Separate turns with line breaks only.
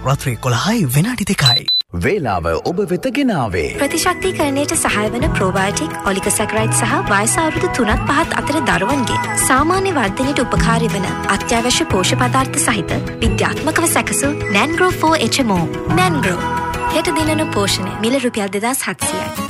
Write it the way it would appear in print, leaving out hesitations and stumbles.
රාත්‍රී 11:02.
වේලාව ඔබ වෙත ගෙනාවේ
ප්‍රතිශක්තිකරණයට සහාය වන ප්‍රෝබයෝටික් ඔලිගොසැකරයිඩ් සහ වයස අවුරුදු 3-5 අතර දරුවන්ගේ සාමාන්‍ය වර්ධනයට උපකාරී වන අත්‍යවශ්‍ය පෝෂ්‍ය පදාර්ථ සහිත විද්‍යාත්මකව සැකසූ නැන්ග්‍රෝ 4 HMO. නැන්ග්‍රෝ හෙට දිනන පෝෂණය මිල රුපියල් 2700යි.